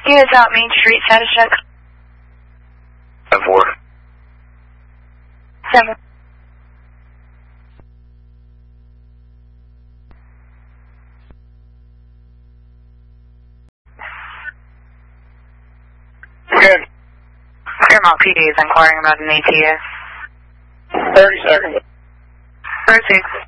Units out Main Street, status check. 4. 7. Good. Fairmont PD is inquiring about an ATS. 30 seconds. Proceed.